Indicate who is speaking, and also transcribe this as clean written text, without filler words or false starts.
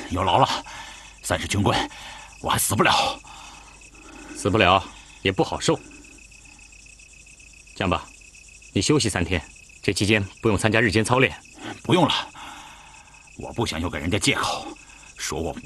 Speaker 1: 有劳了。3是军棍，我还死不了。
Speaker 2: 死不了，也不好受。这样吧，你休息3天，这期间不用参加日间操练。
Speaker 1: 不用了，我不想又给人家借口，说我